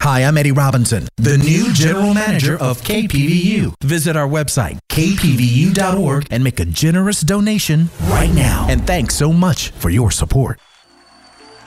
Hi, I'm Eddie Robinson, the new general manager of KPVU. Visit our website, kpvu.org, and make a generous donation right now. And thanks so much for your support.